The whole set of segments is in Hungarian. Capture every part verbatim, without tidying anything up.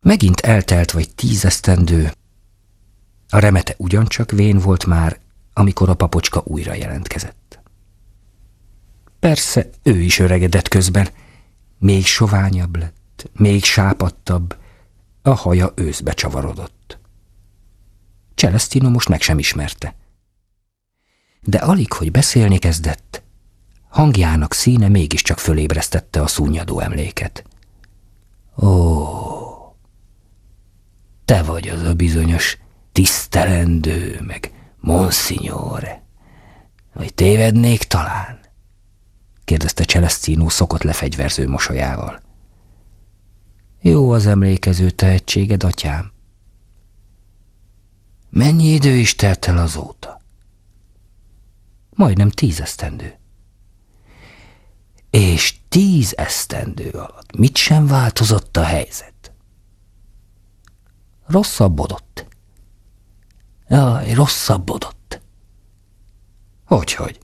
Megint eltelt vagy tízesztendő. A remete ugyancsak vén volt már, amikor a papocska újra jelentkezett. Persze, ő is öregedett közben. Még soványabb lett, még sápadtabb, a haja őszbe csavarodott. Celestino most meg sem ismerte. De alig, hogy beszélni kezdett, hangjának színe mégiscsak fölébresztette a szunnyadó emléket. Ó, te vagy az a bizonyos tisztelendő, meg Monsignore. Vagy tévednék talán? Kérdezte Celestino szokott lefegyverző mosolyával. Jó az emlékező tehetséged, atyám. Mennyi idő is telt el azóta? Majdnem tíz esztendő. És tíz esztendő alatt mit sem változott a helyzet? Rosszabbodott. Jaj, rosszabbodott. Hogyhogy?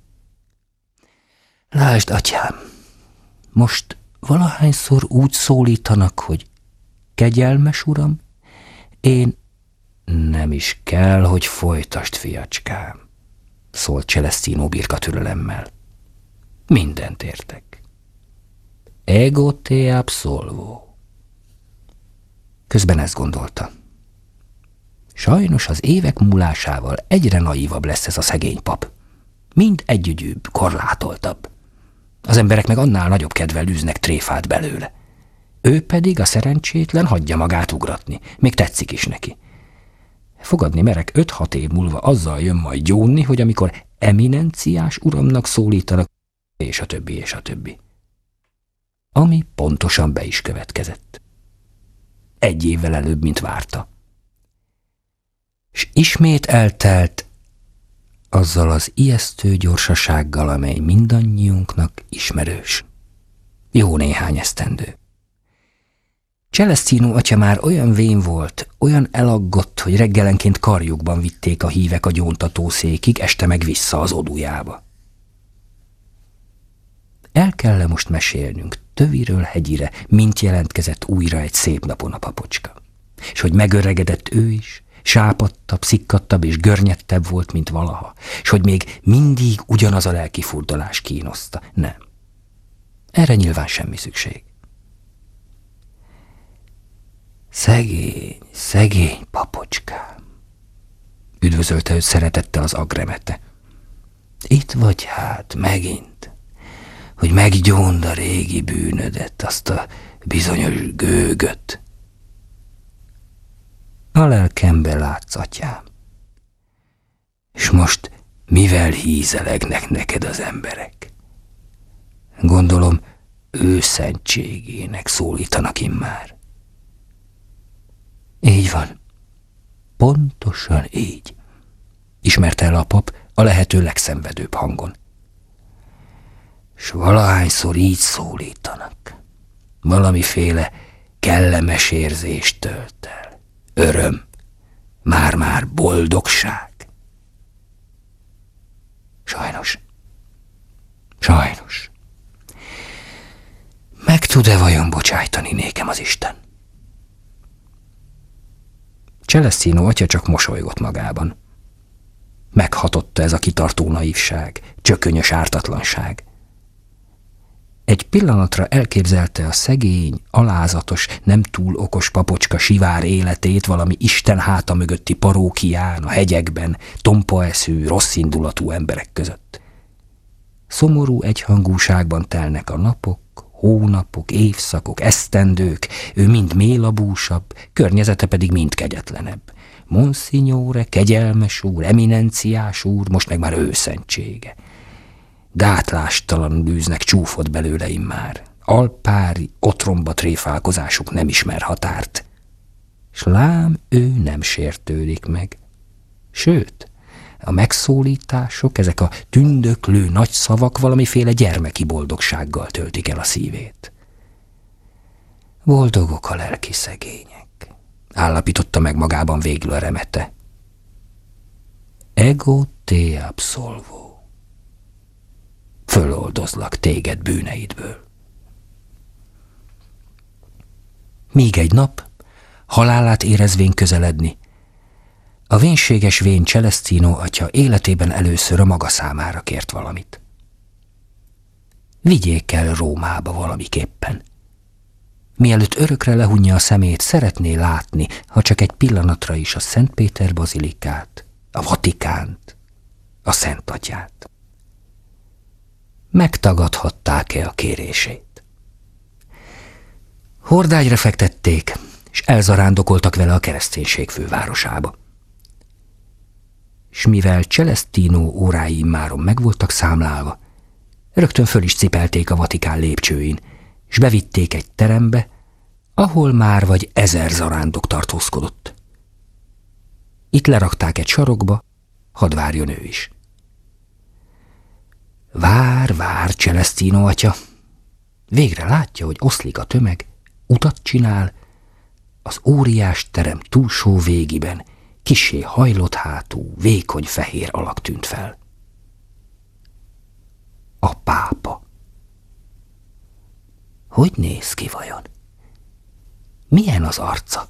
Lásd, atyám, most valahányszor úgy szólítanak, hogy kegyelmes uram, én nem is kell, hogy folytasd, fiacskám, szólt Celestino birka türelemmel. Mindent értek. Ego te absolvo. Közben ezt gondolta. Sajnos az évek múlásával egyre naívabb lesz ez a szegény pap. Mind együgyűbb, korlátoltabb. Az emberek meg annál nagyobb kedvel űznek tréfát belőle. Ő pedig, a szerencsétlen, hagyja magát ugratni. Még tetszik is neki. Fogadni merek, öt-hat év múlva azzal jön majd gyónni, hogy amikor eminenciás uramnak szólítanak, és a többi, és a többi. Ami pontosan be is következett. Egy évvel előbb, mint várta. S ismét eltelt azzal az ijesztő gyorsasággal, amely mindannyiunknak ismerős. Jó néhány esztendő. Celestino atya már olyan vén volt, olyan elaggott, hogy reggelenként karjukban vitték a hívek a gyóntatószékig, este meg vissza az odujába. El kell most mesélnünk töviről hegyire, mint jelentkezett újra egy szép napon a papocska. És hogy megöregedett ő is, sápadtabb, szikkadtabb és görnyettebb volt, mint valaha, és hogy még mindig ugyanaz a lelki furdalás kínoszta. Nem. Erre nyilván semmi szükség. Szegény, szegény papocskám, üdvözölte őt szeretettel az agremete. Itt vagy hát megint, hogy meggyónd a régi bűnödet, azt a bizonyos gőgöt. A lelkembe látsz, atyám. És most mivel hízelegnek neked az emberek? Gondolom, ő szentségének szólítanak immár. Így van. Pontosan így. Ismerte el a pap a lehető legszenvedőbb hangon. S valahányszor így szólítanak. Valamiféle kellemes érzést tölt el. Öröm. Már-már boldogság. Sajnos. Sajnos. Meg tud-e vajon bocsájtani nékem az Isten? Celestino atya csak mosolygott magában. Meghatotta ez a kitartó naivság, csökönyös ártatlanság. Egy pillanatra elképzelte a szegény, alázatos, nem túl okos papocska sivár életét valami Isten háta mögötti parókián, a hegyekben, tompaeszű, rosszindulatú emberek között. Szomorú egyhangúságban telnek a napok, hónapok, évszakok, esztendők, ő mind mélabúsabb, környezete pedig mind kegyetlenebb. Monsignore, kegyelmes úr, eminenciás úr, most meg már ő szentsége. Gátlástalanul űznek csúfot belőle immár. Alpári, otromba tréfálkozásuk nem ismer határt. S lám, ő nem sértődik meg. Sőt, a megszólítások, ezek a tündöklő nagy szavak valamiféle gyermeki boldogsággal töltik el a szívét. Boldogok a lelki szegények, állapította meg magában végül a remete. Ego te absolvo. Föloldozlak téged bűneidből. Míg egy nap, halálát érezvén közeledni, a vénséges vén Celestino atya életében először a maga számára kért valamit. Vigyék el Rómába valamiképpen. Mielőtt örökre lehunja a szemét, szeretné látni, ha csak egy pillanatra is, a Szent Péter bazilikát, a Vatikánt, a Szent Atyát. Megtagadhatták-e a kérését? Hordágyra fektették, és elzarándokoltak vele a kereszténység fővárosába. S mivel Celestino órái immáron meg voltak számlálva, rögtön föl is cipelték a Vatikán lépcsőin, és bevitték egy terembe, ahol már vagy ezer zarándok tartózkodott. Itt lerakták egy sarokba, hadd várjon ő is. Vár, vár, Celestino atya. Végre látja, hogy oszlik a tömeg, utat csinál, az óriás terem túlsó végiben kissé hajlott hátú, vékony fehér alak tűnt fel. A pápa. Hogy néz ki vajon? Milyen az arca?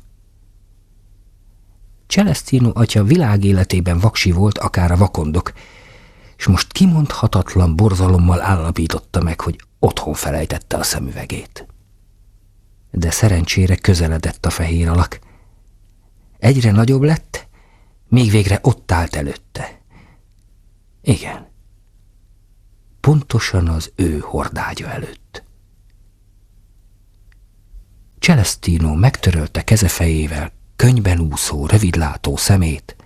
Celestino atya világéletében vaksi volt, akár a vakondok, és most kimondhatatlan borzalommal állapította meg, hogy otthon felejtette a szemüvegét. De szerencsére közeledett a fehér alak. Egyre nagyobb lett, még végre ott állt előtte. Igen, pontosan az ő hordágya előtt. Celestino megtörölte kezefejével könnyben úszó, rövidlátó szemét,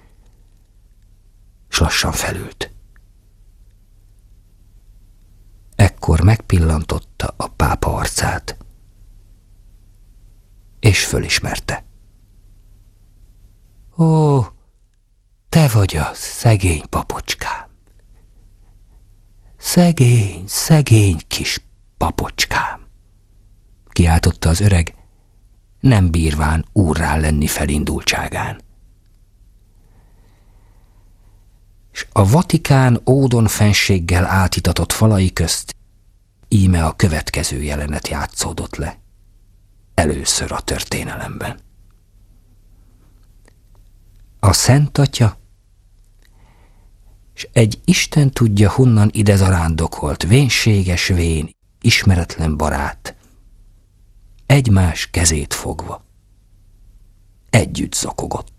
s lassan felült. Ekkor megpillantotta a pápa arcát, és fölismerte. Ó, te vagy a szegény papocskám. Szegény, szegény kis papocskám, kiáltotta az öreg, nem bírván úrrá lenni felindultságán. S a Vatikán ódon fenséggel átitatott falai közt íme a következő jelenet játszódott le. Először a történelemben. A Szent Atya s egy Isten tudja honnan ide zarándokolt, vénséges vén, ismeretlen barát, egymás kezét fogva együtt zokogott.